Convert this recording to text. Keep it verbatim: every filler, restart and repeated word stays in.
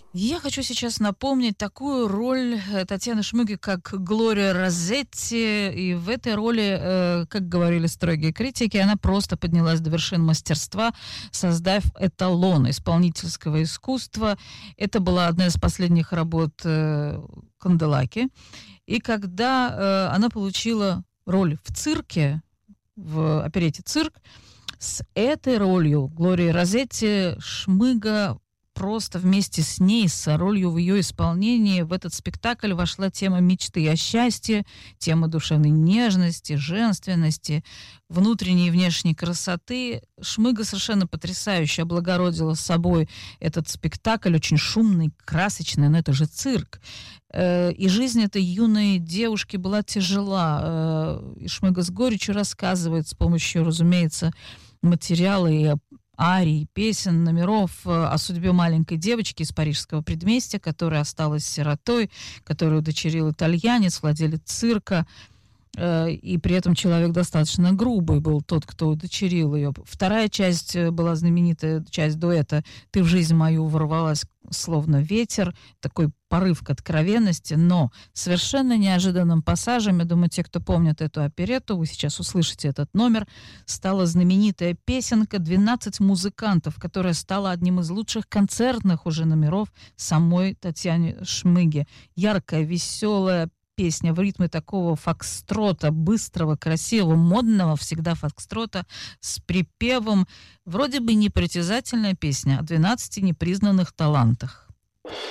Я хочу сейчас напомнить такую роль э, Татьяны Шмыги, как Глория Розетти. И в этой роли, э, как говорили строгие критики, она просто поднялась до вершин мастерства, создав эталон исполнительского искусства. Это была одна из последних работ э, Канделаки. И когда э, она получила роль в цирке, в оперете «Цирк», с этой ролью Глории Розетти Шмыга просто вместе с ней, с ролью в ее исполнении, в этот спектакль вошла тема мечты о счастье, тема душевной нежности, женственности, внутренней и внешней красоты. Шмыга совершенно потрясающе облагородила с собой этот спектакль, очень шумный, красочный, но это же цирк. Э, И жизнь этой юной девушки была тяжела. Э, И Шмыга с горечью рассказывает с помощью, разумеется, материала и арий, песен, номеров э, о судьбе маленькой девочки из парижского предместья, которая осталась сиротой, которую удочерил итальянец, владелец цирка, э, и при этом человек достаточно грубый был тот, кто удочерил ее. Вторая часть э, была знаменитая часть дуэта «Ты в жизнь мою ворвалась словно ветер», такой порыв к откровенности, но совершенно неожиданным пассажем, я думаю, те, кто помнит эту оперетту, вы сейчас услышите этот номер, стала знаменитая песенка «двенадцать музыкантов», которая стала одним из лучших концертных уже номеров самой Татьяны Шмыги. Яркая, веселая песня в ритме такого фокстрота, быстрого, красивого, модного всегда фокстрота с припевом. Вроде бы непритязательная песня о двенадцати непризнанных талантах.